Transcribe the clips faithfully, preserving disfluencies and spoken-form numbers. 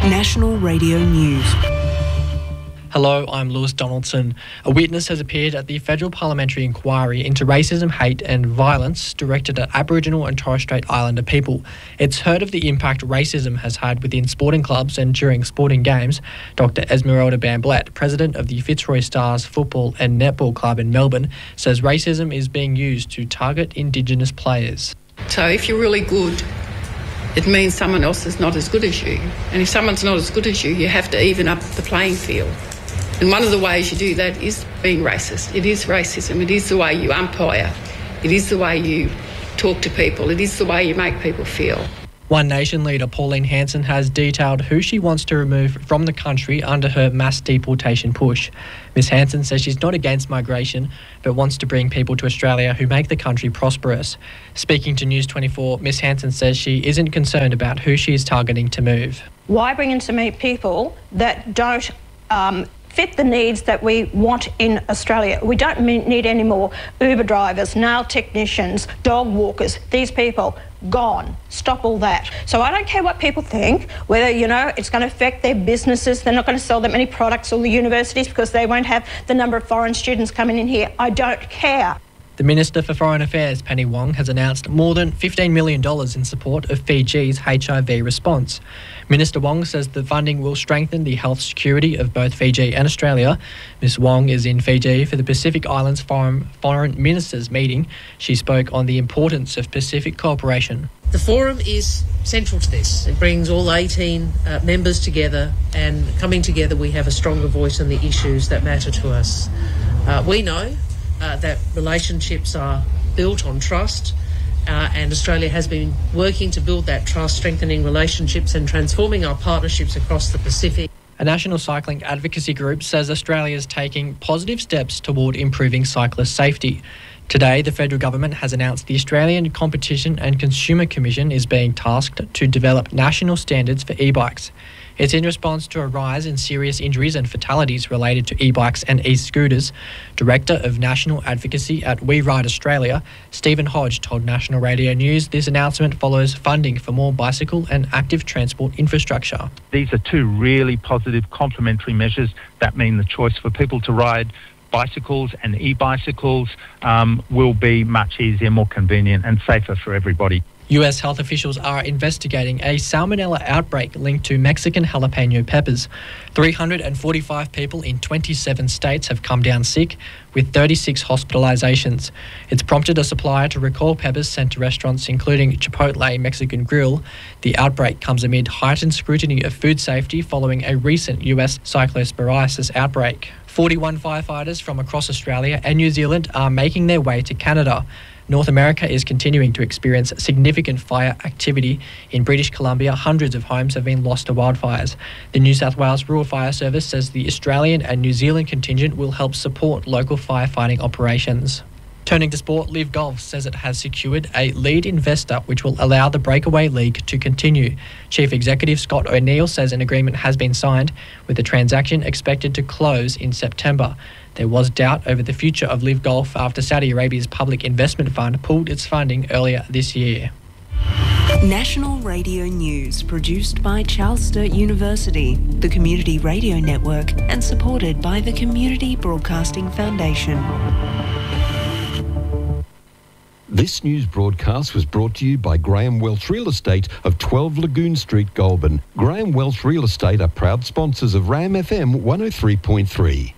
National Radio News. Hello, I'm Lewis Donaldson. A witness has appeared at the Federal Parliamentary Inquiry into racism, hate and violence directed at Aboriginal and Torres Strait Islander people. It's heard of the impact racism has had within sporting clubs and during sporting games. Doctor Esmeralda Bamblett, president of the Fitzroy Stars Football and Netball Club in Melbourne, says racism is being used to target Indigenous players. So if you're really good, it means someone else is not as good as you. And if someone's not as good as you, you have to even up the playing field. And one of the ways you do that is being racist. It is racism. It is the way you umpire. It is the way you talk to people. It is the way you make people feel. One Nation leader Pauline Hanson has detailed who she wants to remove from the country under her mass deportation push. Miss Hanson says she's not against migration, but wants to bring people to Australia who make the country prosperous. Speaking to News twenty-four, Miss Hanson says she isn't concerned about who she is targeting to move. Why bring in so many people that don't um, fit the needs that we want in Australia? We don't need any more Uber drivers, nail technicians, dog walkers. These people, gone. Stop all that. So I don't care what people think, whether, you know, it's going to affect their businesses. They're not going to sell that many products, or the universities, because they won't have the number of foreign students coming in here. I don't care. The Minister for Foreign Affairs, Penny Wong, has announced more than fifteen million dollars in support of Fiji's H I V response. Minister Wong says the funding will strengthen the health security of both Fiji and Australia. Miz Wong is in Fiji for the Pacific Islands Foreign, Foreign Ministers meeting. She spoke on the importance of Pacific cooperation. The forum is central to this. It brings all eighteen uh, members together, and coming together we have a stronger voice on the issues that matter to us. Uh, we know Uh, that relationships are built on trust, uh, and Australia has been working to build that trust, strengthening relationships and transforming our partnerships across the Pacific. A national cycling advocacy group says Australia is taking positive steps toward improving cyclist safety. Today, the federal government has announced the Australian Competition and Consumer Commission is being tasked to develop national standards for e-bikes. It's in response to a rise in serious injuries and fatalities related to e-bikes and e-scooters. Director of National Advocacy at We Ride Australia, Stephen Hodge, told National Radio News this announcement follows funding for more bicycle and active transport infrastructure. These are two really positive complementary measures that mean the choice for people to ride bicycles and e-bicycles um, will be much easier, more convenient and safer for everybody. U S health officials are investigating a salmonella outbreak linked to Mexican jalapeno peppers. three hundred forty-five people in twenty-seven states have come down sick, with thirty-six hospitalisations. It's prompted a supplier to recall peppers sent to restaurants including Chipotle Mexican Grill. The outbreak comes amid heightened scrutiny of food safety following a recent U S cyclosporiasis outbreak. forty-one firefighters from across Australia and New Zealand are making their way to Canada. North America is continuing to experience significant fire activity. In British Columbia, hundreds of homes have been lost to wildfires. The New South Wales Rural Fire Service says the Australian and New Zealand contingent will help support local firefighting operations. Turning to sport, Liv Golf says it has secured a lead investor which will allow the Breakaway League to continue. Chief Executive Scott O'Neill says an agreement has been signed, with the transaction expected to close in September. There was doubt over the future of Liv Golf after Saudi Arabia's Public Investment Fund pulled its funding earlier this year. National Radio News, produced by Charles Sturt University, the Community Radio Network, and supported by the Community Broadcasting Foundation. This news broadcast was brought to you by Graham Welch Real Estate of twelve Lagoon Street, Goulburn. Graham Welch Real Estate are proud sponsors of RAM F M one oh three point three.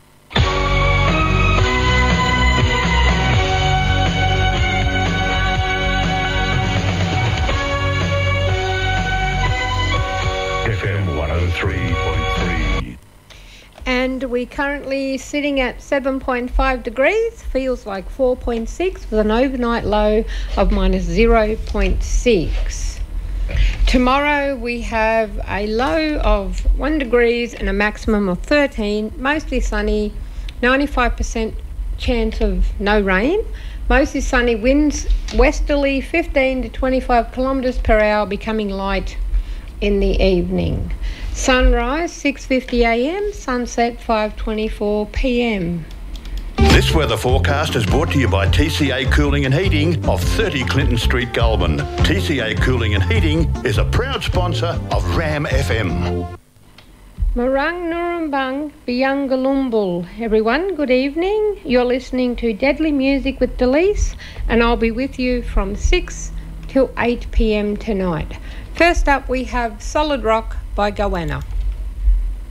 F M one oh three point three. And we're currently sitting at seven point five degrees, feels like four point six, with an overnight low of minus zero point six. Tomorrow we have a low of one degrees and a maximum of thirteen, mostly sunny, ninety-five percent chance of no rain. Mostly sunny, winds westerly fifteen to twenty-five kilometres per hour, becoming light in the evening. Sunrise six fifty a m, sunset five twenty-four p m. This weather forecast is brought to you by T C A Cooling and Heating of thirty Clinton Street, Goulburn. T C A Cooling and Heating is a proud sponsor of RAM F M. Marang Nurumbang Biyangalumbul. Everyone, good evening. You're listening to Deadly Music with Delise, and I'll be with you from six till eight p.m. tonight. First up, we have Solid Rock by Goanna.